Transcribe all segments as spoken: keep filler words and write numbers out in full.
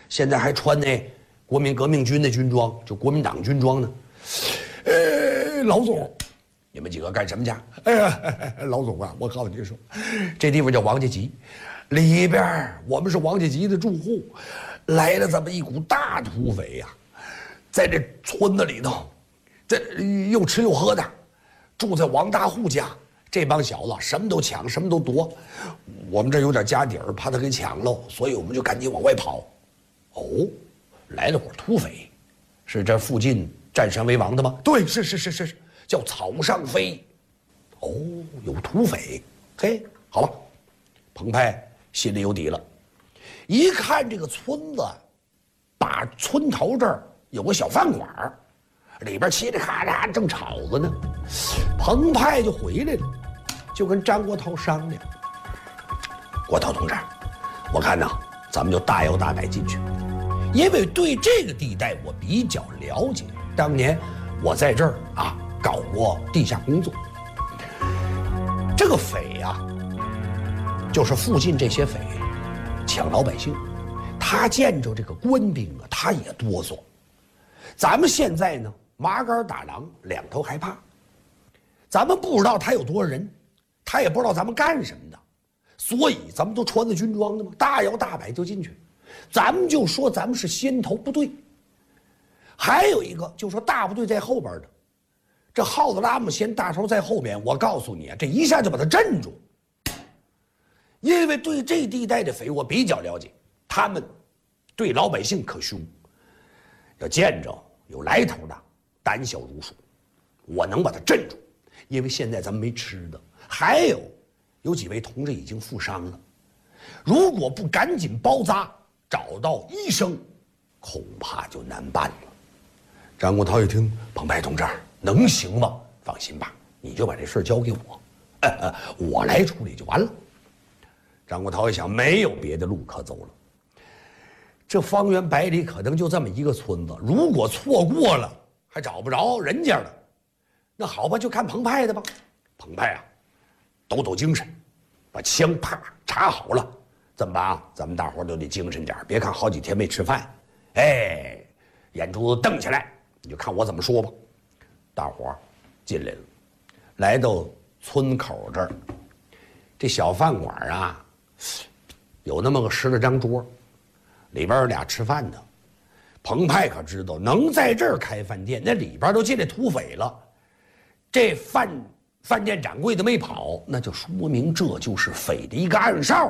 现在还穿那国民革命军的军装，就国民党军装呢。 呃，老总， 你们几个干什么去？ 哎呀，老总啊，我告诉你说， 这地方叫王家集，里边我们是王家集的住户，来了这么一股大土匪呀、啊，在这村子里头，这又吃又喝的，住在王大户家。这帮小子什么都抢，什么都夺，我们这有点家底儿，怕他给抢喽，所以我们就赶紧往外跑。哦，来了伙土匪，是这附近占山为王的吗？对，是是是是是，叫草上飞。哦，有土匪，嘿，好了，彭派心里有底了。一看这个村子，把村头这儿有个小饭馆，里边嘁哩咔嚓正吵着呢，彭派就回来了。就跟张国焘商量，国焘同志，我看呢，咱们就大摇大摆进去，因为对这个地带我比较了解。当年我在这儿啊搞过地下工作。这个匪呀、啊，就是附近这些匪抢老百姓，他见着这个官兵啊，他也哆嗦。咱们现在呢，麻杆打狼，两头害怕。咱们不知道他有多少人。他也不知道咱们干什么的，所以咱们都穿着军装的嘛，大摇大摆就进去。咱们就说咱们是先头部队。还有一个就说大部队在后边的，这耗子拉姆先大头在后边。我告诉你啊，这一下就把他镇住。因为对这地带的匪我比较了解，他们对老百姓可凶，要见着有来头的胆小如鼠，我能把他镇住。因为现在咱们没吃的。还有，有几位同志已经负伤了，如果不赶紧包扎，找到医生，恐怕就难办了。张国焘一听，彭派同志能行吗？放心吧，你就把这事交给我，呃呃，我来处理就完了。张国焘一想，没有别的路可走了，这方圆百里可能就这么一个村子，如果错过了，还找不着人家了。那好吧，就看彭派的吧。彭派啊，抖抖精神，把枪啪插好了。这么办啊？咱们大伙都得精神点，别看好几天没吃饭，哎，眼珠子瞪起来，你就看我怎么说吧。大伙进来了，来到村口这儿，这小饭馆啊，有那么个十来张桌，里边有俩吃饭的。彭派可知道，能在这儿开饭店，那里边都进来土匪了。这饭饭店掌柜的没跑，那就说明这就是匪的一个暗哨。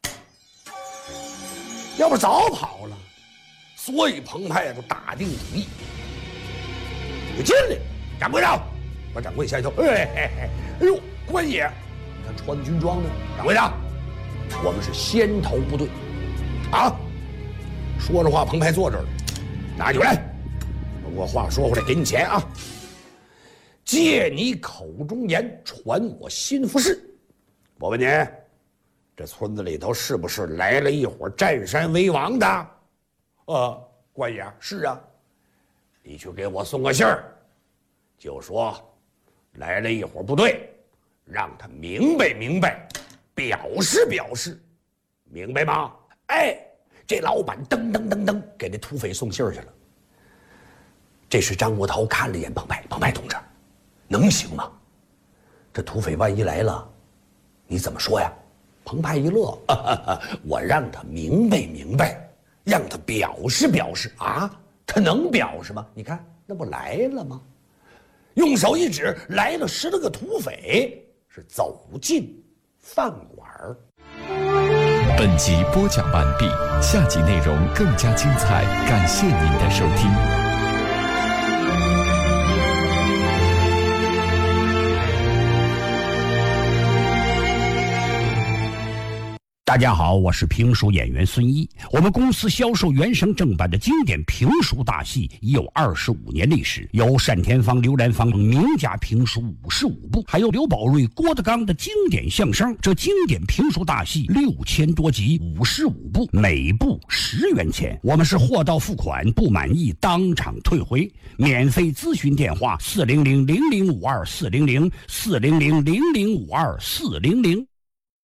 要不早跑了，所以彭派就打定主意，就进来。掌柜的，把掌柜吓一跳，哎哎哎，哎呦，官爷，你看穿军装呢。掌柜的，我们是先头部队，啊。说着话，彭派坐这儿了，拿酒来，我话说回来，给你钱啊。借你口中言，传我心腹事。我问你，这村子里头是不是来了一伙占山为王的？呃，官爷，是啊。你去给我送个信儿，就说来了一伙部队，让他明白明白，表示表示，明白吗？哎，这老板噔噔噔噔给这土匪送信儿去了。这时张国焘看了一眼彭派，彭派同志。能行吗？这土匪万一来了，你怎么说呀？彭派一乐，啊啊啊、我让他明白明白，让他表示表示啊，他能表示吗？你看那不来了吗？用手一指，来了十来个土匪，是走进饭馆。 本集播讲完毕，下集内容更加精彩，感谢您的收听。 大家好，我是评书演员孙一。我们公司销售原声正版的经典评书大戏已有二十五年历史，有单田芳、刘兰芳等名家评书五十五部，还有刘宝瑞、郭德纲的经典相声。这经典评书大戏六千多集，五十五部，每部十元钱。我们是货到付款，不满意当场退回。免费咨询电话：四零零零零五二四零零四零零零零五二四零零。